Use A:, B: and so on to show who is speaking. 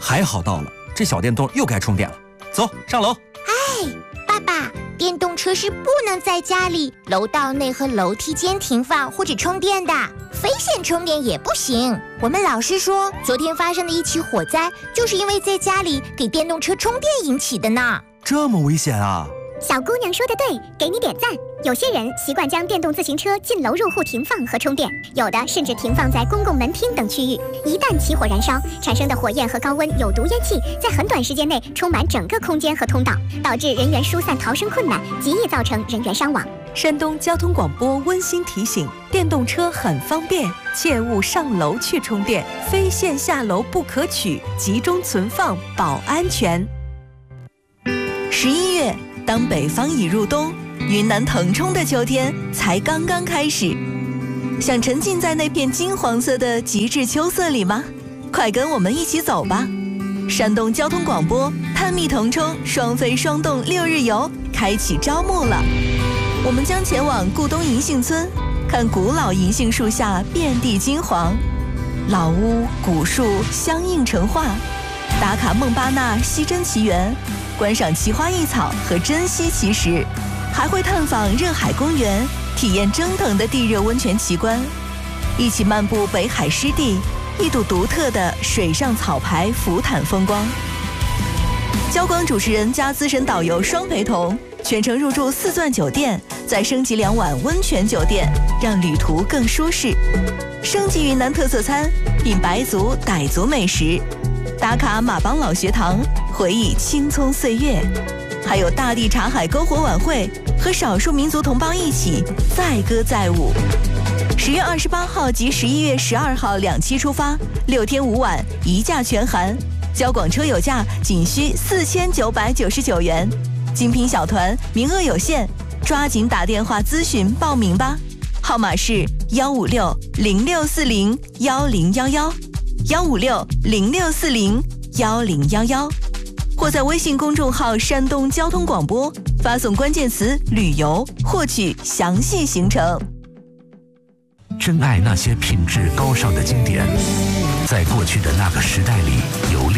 A: 还好到了，这小电动又该充电了。走，上楼。
B: 爸爸，电动车是不能在家里、楼道内和楼梯间停放或者充电的，非线充电也不行。我们老师说，昨天发生的一起火灾，就是因为在家里给电动车充电引起的呢。
A: 这么危险啊！
C: 小姑娘说的对，给你点赞。有些人习惯将电动自行车进楼入户停放和充电，有的甚至停放在公共门厅等区域。一旦起火燃烧，产生的火焰和高温有毒烟气在很短时间内充满整个空间和通道，导致人员疏散逃生困难，极易造成人员伤亡。
D: 山东交通广播温馨提醒：电动车很方便，切勿上楼去充电，非线下楼不可取，集中存放保安全。11月，当北方已入冬，云南腾冲的秋天才刚刚开始。想沉浸在那片金黄色的极致秋色里吗？快跟我们一起走吧！山东交通广播探秘腾冲双飞双动6日游开启招募了。我们将前往固东银杏村，看古老银杏树下遍地金黄，老屋古树相映成画，打卡孟巴纳西珍奇园，观赏奇花异草和珍稀奇石，还会探访热海公园，体验蒸腾的地热温泉奇观，一起漫步北海湿地，一睹独特的水上草牌浮毯风光。交广主持人加资深导游双陪同，全程入住4钻酒店，再升级2晚温泉酒店，让旅途更舒适。升级云南特色餐，品白族、傣族美食，打卡马帮老学堂，回忆青葱岁月。还有大地茶海篝火晚会，和少数民族同胞一起载歌载舞。10月28号及11月12号2期出发，6天5晚1价全含，交广车友价仅需4999元，精品小团名额有限，抓紧打电话咨询报名吧，号码是156-0640-1011，156-0640-1011，或在微信公众号山东交通广播发送关键词旅游获取详细行程。
E: 珍爱那些品质高尚的经典，在过去的那个时代里游历。